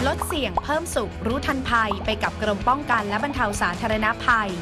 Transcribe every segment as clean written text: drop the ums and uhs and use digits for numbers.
ลดเสี่ยงเพิ่มสุขรู้ทันภัยไปกับกรมป้องกันและบรรเทาสาธารณภัย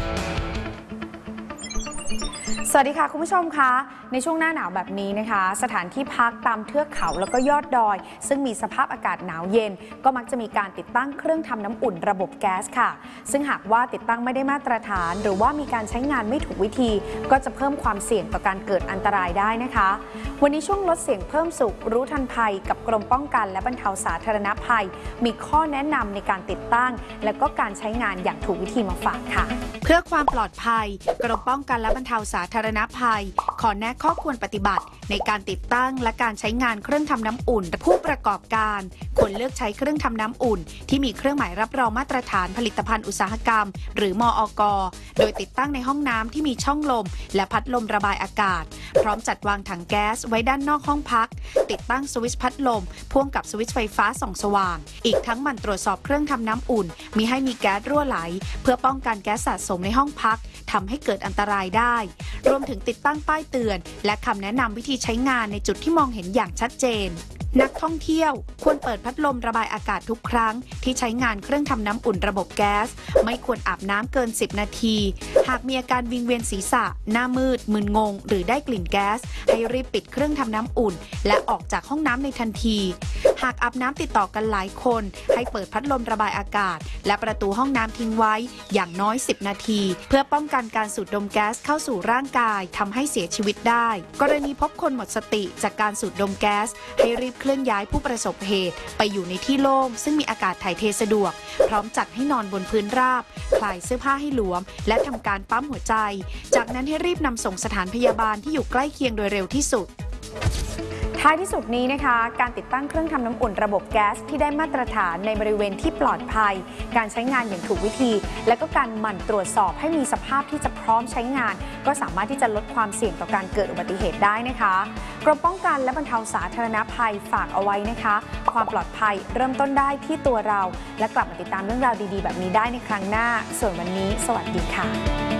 สวัสดีค่ะคุณผู้ชมคะในช่วงหน้าหนาวแบบนี้นะคะสถานที่พักตามเทือกเขาแล้วก็ยอดดอยซึ่งมีสภาพอากาศหนาวเย็นก็มักจะมีการติดตั้งเครื่องทำน้ำอุ่นระบบแก๊สค่ะซึ่งหากว่าติดตั้งไม่ได้มาตรฐานหรือว่ามีการใช้งานไม่ถูกวิธีก็จะเพิ่มความเสี่ยงต่อการเกิดอันตรายได้นะคะวันนี้ช่วงลดเสี่ยงเพิ่มสุขรู้ทันภัยกับกรมป้องกันและบรรเทาสาธารณภัยมีข้อแนะนำในการติดตั้งและก็การใช้งานอย่างถูกวิธีมาฝากค่ะเพื่อความปลอดภัยกรมป้องกันและบรรเทาสาธารณภัยขอแนะข้อควรปฏิบัติในการติดตั้งและการใช้งานเครื่องทำน้ำอุ่นผู้ประกอบการควรเลือกใช้เครื่องทำน้ำอุ่นที่มีเครื่องหมายรับรองมาตรฐานผลิตภัณฑ์อุตสาหกรรมหรือมอก.โดยติดตั้งในห้องน้ำที่มีช่องลมและพัดลมระบายอากาศพร้อมจัดวางถังแก๊สไว้ด้านนอกห้องพักติดตั้งสวิตช์พัดลมพ่วงกับสวิตช์ไฟฟ้าส่องสว่างอีกทั้งหมั่นตรวจสอบเครื่องทำน้ำอุ่นมิให้มีแก๊สรั่วไหลเพื่อป้องกันแก๊สสะสมในห้องพักทำให้เกิดอันตรายได้รวมถึงติดตั้งป้ายเตือนและคำแนะนำวิธีใช้งานในจุดที่มองเห็นอย่างชัดเจนนักท่องเที่ยวควรเปิดพัดลมระบายอากาศทุกครั้งที่ใช้งานเครื่องทำน้ำอุ่นระบบแก๊สไม่ควรอาบน้ำเกิน10นาทีหากมีอาการวิงเวียนศีรษะหน้ามืดมึนงงหรือได้กลิ่นแก๊สให้รีบปิดเครื่องทำน้ำอุ่นและออกจากห้องน้ำในทันทีหากอาบน้ำติดต่อกันหลายคนให้เปิดพัดลมระบายอากาศและประตูห้องน้ำทิ้งไว้อย่างน้อย10นาทีเพื่อป้องกันการสูดดมแก๊สเข้าสู่ร่างกายทำให้เสียชีวิตได้กรณีพบคนหมดสติจากการสูดดมแก๊สให้รีบเคลื่อนย้ายผู้ประสบเหตุไปอยู่ในที่โล่งซึ่งมีอากาศถ่ายเทสะดวกพร้อมจัดให้นอนบนพื้นราบคลายเสื้อผ้าให้หลวมและทำการปั๊มหัวใจจากนั้นให้รีบนำส่งสถานพยาบาลที่อยู่ใกล้เคียงโดยเร็วที่สุดท้ายที่สุดนี้นะคะการติดตั้งเครื่องทำน้ำอุ่นระบบแก๊สที่ได้มาตรฐานในบริเวณที่ปลอดภัยการใช้งานอย่างถูกวิธีและก็การหมั่นตรวจสอบให้มีสภาพที่จะพร้อมใช้งานก็สามารถที่จะลดความเสี่ยงต่อการเกิดอุบัติเหตุได้นะคะกรมป้องกันและบรรเทาสาธารณภัยฝากเอาไว้นะคะความปลอดภัยเริ่มต้นได้ที่ตัวเราและกลับมาติดตามเรื่องราวดีๆแบบนี้ได้ในครั้งหน้าส่วนวันนี้สวัสดีค่ะ